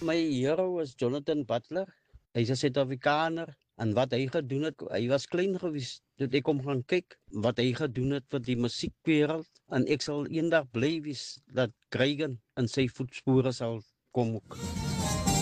my hero was Jonathan Butler. Hy's 'n Suid-Afrikaner en wat hy gedoen het, hy was klein gewees toe ek kom gaan kyk wat hy gedoen het vir die musiekwêreld en ek sal eendag bly wees dat Kruigen in sy voetspore sal kom ook.